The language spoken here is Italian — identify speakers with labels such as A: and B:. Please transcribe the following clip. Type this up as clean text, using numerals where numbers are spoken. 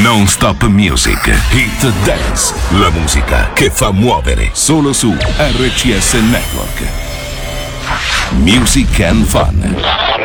A: Non Stop Music, Hit Dance, la musica che fa muovere, solo su RCS Network. Music and Fun.